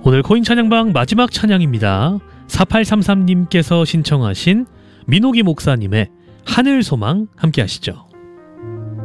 오늘 코인 찬양방 마지막 찬양입니다. 4833님께서 신청하신 민호기 목사님의 하늘소망 함께 하시죠.